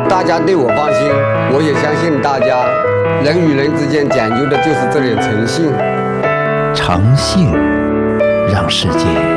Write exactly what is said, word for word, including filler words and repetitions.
大家对我放心，我也相信大家。人与人之间讲究的就是这点诚信。 诚信让世界